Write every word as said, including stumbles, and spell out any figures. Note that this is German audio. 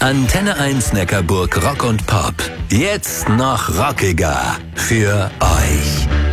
Antenne eins Neckarburg Rock und Pop. Jetzt noch rockiger für euch.